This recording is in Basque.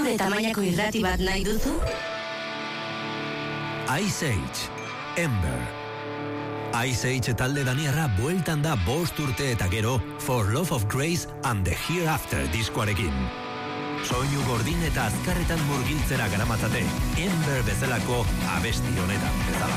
Gure tamainako irrati bat nahi duzu? Ice Age, Ember. Ice Age talde daniarra bueltan da 5 urte eta gero For Love of Grace and the Hereafter diskoarekin. Soinu gordin eta azkarretan murgiltzera garamatzate, Ember bezalako abesti honetan bezala.